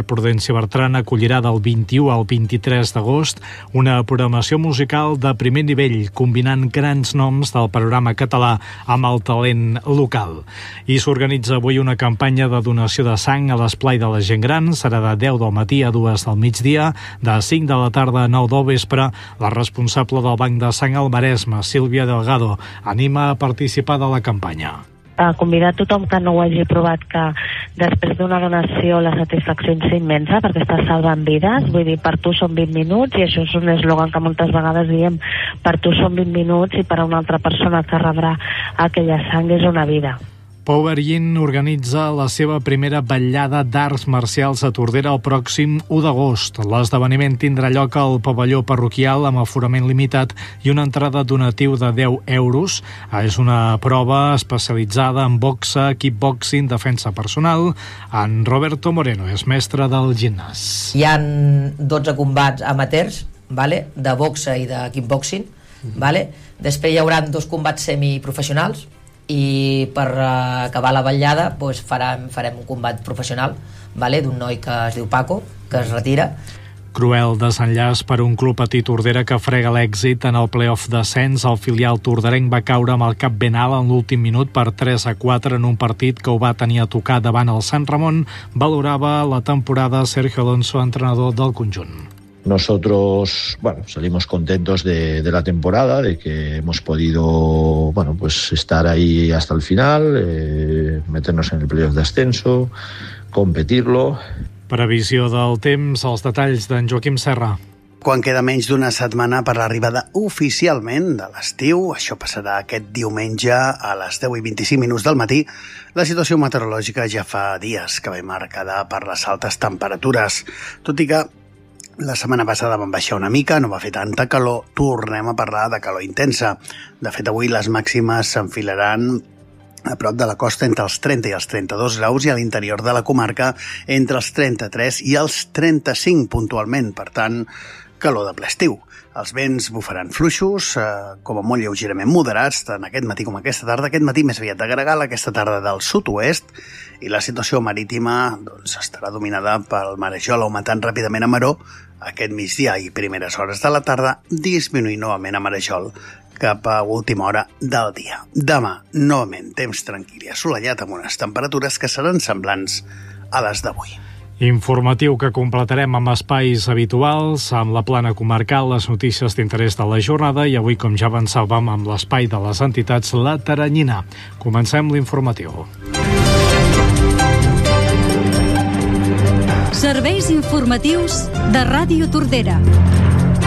Prudenci Bertran acollirà del 21 al 23 d'agost una programació musical de primer nivell, combinant grans noms del panorama català amb el talent local. I s'organitza avui una campanya de donació de sang a l'Esplai de la Gent Gran. Serà de 10 del matí a 2 del migdia, de 5 de la tarda a 9 del vespre. La responsable del Banc de Sang al Maresme, Sílvia Delgado, anima a participar de la campanya. A convidar tothom que no ho hagi provat, que després d'una donació la satisfacció és immensa perquè estàs salvant vides. Vull dir, per tu són 20 minuts, i això és un eslògan que moltes vegades diem: per tu són 20 minuts i per a una altra persona que rebrà aquella sang és una vida. Pau Berguín organitza la seva primera vetllada d'arts marcials a Tordera el pròxim 1 d'agost. L'esdeveniment tindrà lloc al pavelló parroquial amb aforament limitat i una entrada donatiu de 10 euros. És una prova especialitzada en boxa, kickboxing, defensa personal. En Roberto Moreno és mestre del gimnàs. Hi ha 12 combats amateurs, de boxa i de kickboxing. Després hi haurà 2 combats semiprofessionals, i per acabar la vetllada farem un combat professional d'un noi que es diu Paco, que es retira. Cruel desenllaç per un club patí Tordera que frega l'èxit en el play-off d'ascens. El filial torderenc va caure amb el cap ben alt en l'últim minut per 3-4 en un partit que ho va tenir a tocar davant el Sant Ramon. Valorava la temporada Sergio Alonso, entrenador del conjunt. Nosotros, salimos contentos de la temporada, de que hemos podido, estar ahí hasta el final, meternos en el playoff de ascenso, competirlo. Previsió del temps, els detalls d'en Joaquim Serra. Quan queda menys d'una setmana per l'arribada oficialment de l'estiu, això passarà aquest diumenge a les 10:25 del matí, la situació meteorològica ja fa dies que ve marcada per les altes temperatures. Tot i que la setmana passada van baixar una mica, no va fer tanta calor, tornem a parlar de calor intensa. De fet, avui les màximes s'enfilaran a prop de la costa entre els 30 i els 32 graus i a l'interior de la comarca entre els 33 i els 35 puntualment. Per tant, calor de ple estiu. Els vents bufaran fluixos, com a molt lleugerament moderats, tant aquest matí com aquesta tarda. Aquest matí més aviat de gregal, aquesta tarda del sud-oest, i la situació marítima estarà dominada pel marejol, augmentant ràpidament a maró aquest migdia i primeres hores de la tarda, disminuint novament a marejol cap a última hora del dia. Demà, novament, temps tranquil i assolellat amb unes temperatures que seran semblants a les d'avui. Informatiu que completarem amb espais habituals, amb la plana comarcal, les notícies d'interès de la jornada i avui, com ja avançàvem, amb l'espai de les entitats La Taranyina. Comencem l'informatiu. Serveis informatius de Ràdio Tordera.